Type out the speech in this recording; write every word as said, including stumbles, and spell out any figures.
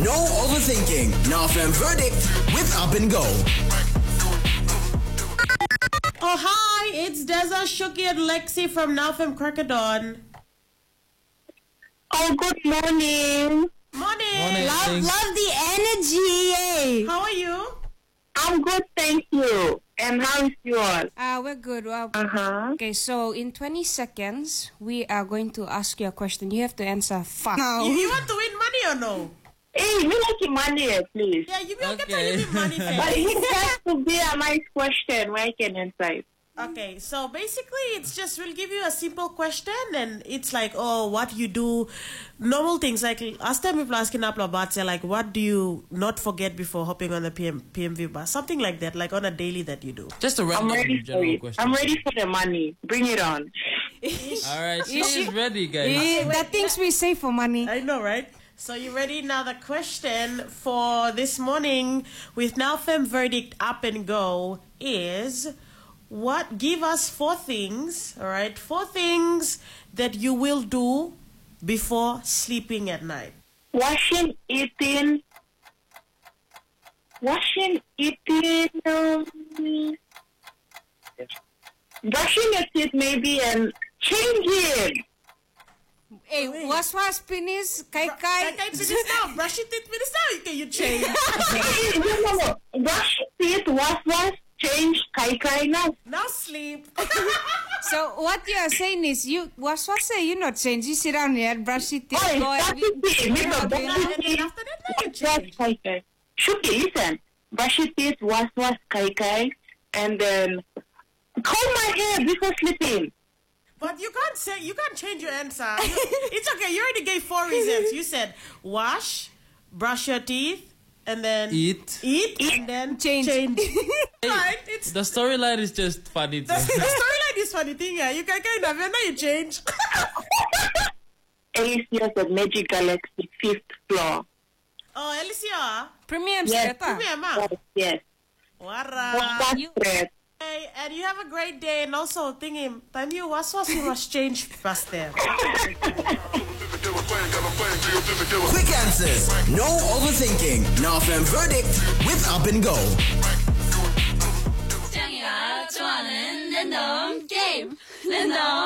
No overthinking. Now F M verdict with Up and Go. Oh, hi, it's Deza, Shuki, and Lexi from Now From Cracadon. Oh, good morning. Morning. Morning. Love, Thanks. love the energy. Yay. How are you? I'm good, thank you. And how is yours? Uh, we're good. Well, Uh-huh. okay, so in twenty seconds, we are going to ask you a question. You have to answer fast. You, you want to win money or no? Hey, we like money, please. Yeah, you will get Okay. to win money But first. it has to be a nice question where I can answer it. Okay, so basically it's just, we'll give you a simple question and it's like, oh, what you do, normal things. Like last time people asking up about, say, like, what do you not forget before hopping on the P M, P M V bus? Something like that, like on a daily that you do. Just a I'm random ready for general it. question. I'm ready for the money. Bring it on. All right, she Is she- is ready, guys. Yeah, that things we save for money. I know, right? So you ready? Now the question for this morning with Now Fem Verdict Up and Go is, what, give us four things, all right? Four things that you will do before sleeping at night. Washing, eating, washing, eating, um, brushing your teeth maybe and changing. Hey, was was finish? Kai Kai kai. kai finish now. Brush your teeth finish now. Okay, you change. no, no, no. Brush teeth, wash, wash, change, kai kai now. Now sleep. So what you are saying is, you was was say you not change. You sit down here, brush your teeth, Oh, go it's every- brush your teeth. Remember, Okay. brush your And then teeth, after that, now you wash, wash, change. kai kai. Shuki, listen. Brush your teeth, wash, wash, kai kai, and then comb my hair before sleeping. But you can't say, you can't change your answer. You, it's okay. You already gave four reasons. You said wash, brush your teeth, and then Eat. eat, and then Change. Right? It's The storyline is just funny. the, the storyline is funny thing. Yeah, you can kind of, now you change. Alicia's at Magic Galaxy, fifth floor. Oh, Alicia, Premium Yes. straight, ah. come here, ma. Yes, yes. Wara. Wash you- thread. Hey, and you have a great day. And also, thinking, time you was was you was change fast there. Quick answers. No overthinking. Now F M verdict with Up and Go. 짱이가 좋아하는 랜덤 게임 랜덤